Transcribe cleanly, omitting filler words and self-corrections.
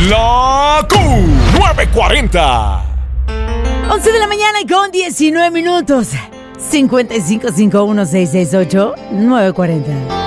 La Q940. 11 de la mañana y con 19 minutos. 5551-668-940.